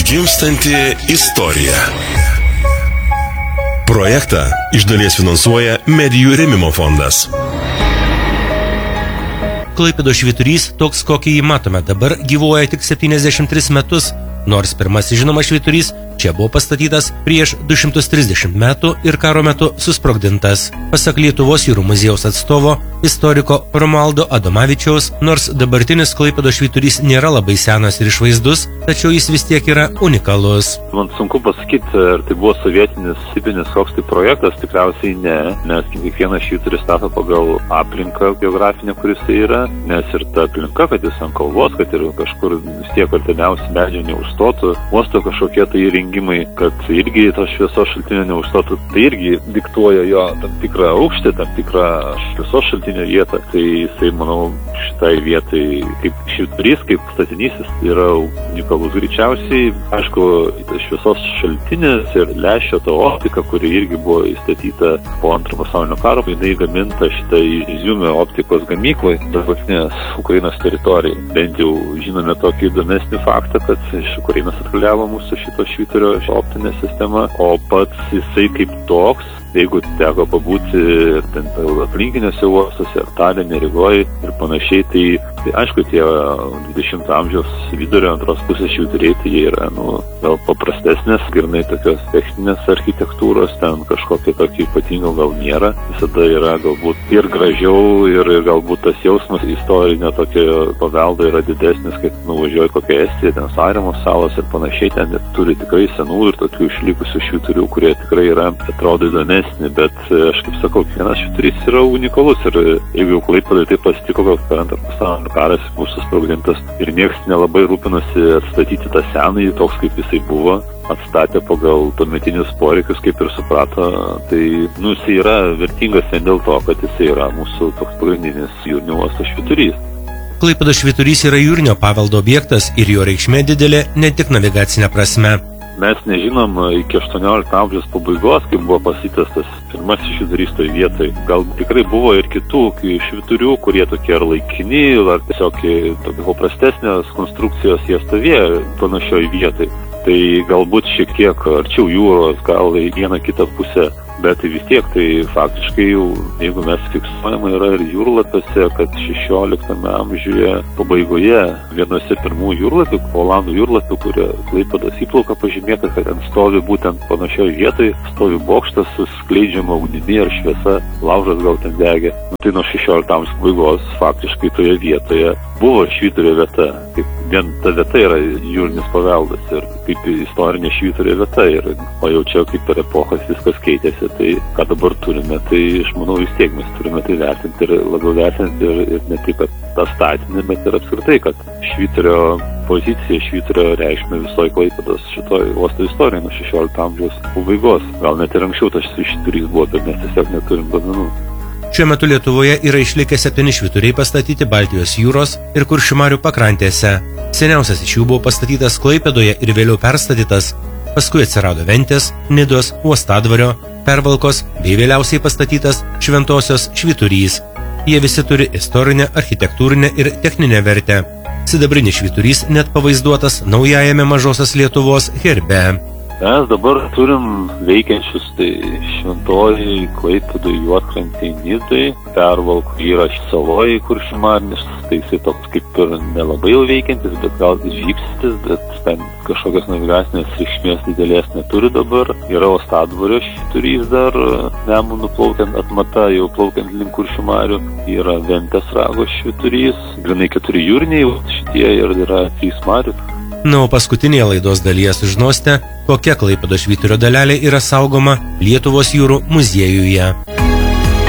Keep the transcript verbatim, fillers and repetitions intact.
Gimstanti istorija. Projektą iš dalies finansuoja Medijų rėmimo fondas. Klaipėdos švyturys, toks kokį jį matome dabar, gyvuoja tik septyniasdešimt tris metus, nors pirmasis žinomas švyturys čia buvo pastatytas prieš du šimtus trisdešimt metų ir karo metu susprogdintas. Pasak Lietuvos jūrų muziejaus atstovo, istoriko Romualdo Adomavičiaus, nors dabartinis Klaipėdos švyturys nėra labai senas ir išvaizdus, tačiau jis vis tiek yra unikalus. Man sunku pasakyti, ar tai buvo sovietinis, sibinis koks tai projektas, tikriausiai ne, nes kiekvienas švyturis stato pagal aplinką geografinę, kuris tai yra, nes ir ta aplinka, kad jis ant kalvos, kad ir kažkur vis tiek artimiausi medžiai neužstotų, uosto kažkokie tai įrengimai, kad irgi tos šviesos šaltinio neužstotų, tai irgi diktuoja jo tam tikrą aukštį, tam tikrą šviesos šaltinio vietą. Tai jisai, manau, šitai vietai kaip švyturys, kaip statinys, jis yra unikalus greičiausiai. Aišku, tas šviesos šaltinis ir lęšio ta optika, kuri irgi buvo įstatyta po antro pasaulinio karo, jinai gaminta šitai Iziume optikos gamyklai dabartinės Ukrainos teritorijai. Bent jau žinome tokį įdomesnį faktą, kad iš Ukrainos atkeliavo mūsų šito švyturio optinė sistema, o pats jisai kaip toks, jeigu teko pabūti ten aplinkiniuose uostuose, ar Taline, Rygoje ir panašiai, tai, tai aišku, tie dvidešimto amžiaus vidurio antros pusės švyturiai, tai jie yra, nu, gal paprastesnės, grynai tokios techninės architektūros, ten kažkokio tokio ypatingo gal nėra. Visada yra galbūt ir gražiau, ir, ir galbūt tas jausmas istorinio tokio paveldo yra didesnis, kaip nuvažiuoji kokią Estiją, ten Saremos salos ir panašiai, ten turi tikrai senų ir tokių išlikusių švyturių, kurie tikrai yra, atrodo įdomesni. Bet aš kaip sakau, kiekvienas švyturys yra unikalus ir jeigu jau Klaipėdai taip pasitiko, kad per antrą pasaulinį karą bus susprogdintas ir niekas nelabai rūpinosi atstatyti tą senąjį toks, kaip jisai buvo, atstatė pagal tuometinius poreikius, kaip ir suprato, tai nu, jisai yra vertingas vien dėl to, kad jisai yra mūsų toks pagrindinis jūrinio uosto švyturys. Klaipėdos švyturys yra jūrinio paveldo objektas ir jo reikšmė didelė ne tik navigacinė prasme. Mes nežinom iki aštuoniolikto amžiaus pabaigos, kai buvo pastatytas tas pirmasis švyturys toj vietoj. Gal tikrai buvo ir kitų švyturių, kurie tokie ar laikini, ar tiesiog tokie paprastesnės konstrukcijos jie stovėjo panašioj vietoj. Tai galbūt šiek tiek arčiau jūros, gal į vieną kitą pusę, bet vis tiek tai faktiškai jau, jeigu mes fiksuojama yra ir jūrlapiuose, kad šešioliktame amžiuje pabaigoje vienose pirmųjų jūrlapių, Olandų jūrlapių, kurie Klaipėdos įplauka pažymėta, kad ten stovi būtent panašioj vietoj, stovi bokštas su skleidžiama ugnimi ir šviesa, laužas gal ten degė. Nu, tai nuo šešiolikto amžiaus pabaigos faktiškai toje vietoje buvo švyturio vieta, kaip vien ta vieta yra jūrinis paveldas ir kaip istorinė švyturio vieta, ir, o jau čia kaip per epochas viskas keitėsi, tai ką dabar turime, tai aš manau vis tiek mes turime tai vertinti ir labiau vertinti ir, ir ne tik tą statinį, bet ir apskritai, kad švyturio pozicija, švyturio reikšmė visoje Klaipėdos šitoj uosto istorijoje nuo šešiolikto amžiaus pabaigos. Gal net ir anksčiau tas švyturys buvo, bet mes tiesiog neturim duomenų. Šiuo metu Lietuvoje yra išlikę septyni švyturiai pastatyti Baltijos jūros ir Kuršių marių pakrantėse. Seniausias iš jų buvo pastatytas Klaipėdoje ir vėliau perstatytas. Paskui atsirado Ventės, Nidos, Uostadvario, Pervalkos bei vėliausiai pastatytas Šventosios švyturys. Jie visi turi istorinę, architektūrinę ir techninę vertę. Sidabrinis švyturys net pavaizduotas naujajame Mažosios Lietuvos herbe. Mes dabar turim veikiančius tai Šventojai, Klaipėdai, Juodkrantėj, Nidai, Pervalkų yra Saloj, Kuršių marių, tai jisai toks kaip ir nelabai jau veikiantis, bet gal žypsis, bet ten kažkokios navigacinės reikšmės didelės neturi dabar. Yra Uostadvario švyturys dar, Nemunu plaukiant atmata, jau plaukiant link Kuršių marių. Yra Ventės rago švyturys, grynai keturi jūriniai šitie ir yra trys marių. Na, o paskutinėje laidos dalyje sužinosite, kokia Klaipėdos švyturio dalelė yra saugoma Lietuvos jūrų muziejuje.